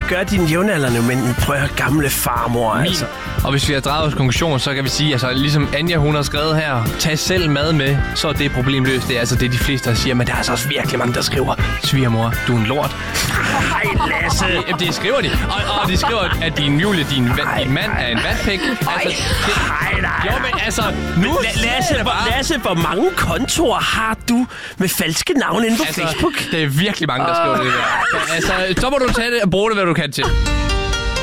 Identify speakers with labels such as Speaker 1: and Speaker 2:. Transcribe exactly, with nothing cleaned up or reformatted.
Speaker 1: gøre dine jævnaldrende, men prøv at høre, gamle farmor,
Speaker 2: Min.
Speaker 1: altså.
Speaker 2: Og hvis vi har draget vores konklusion, så kan vi sige, altså ligesom Anja, hun har skrevet her, tag selv mad med, så er det problemløst. Det er altså det, de fleste der siger, men der er altså også virkelig mange, der skriver, svigermor, du er en lort.
Speaker 1: Ej, Lasse.
Speaker 2: Det, det skriver de. Og, og de skriver, at din Julie, din, din mand er en vatpæk. Altså, det,
Speaker 1: Ej, nej.
Speaker 2: jo, men altså, nu
Speaker 1: La- Lasse, hvor, Lasse, hvor mange kontorer har du med falske navne inde på
Speaker 2: altså,
Speaker 1: Facebook?
Speaker 2: det er virkelig mange, der skriver det der. Altså, så må du tage det og bruge det, hvad du kan til.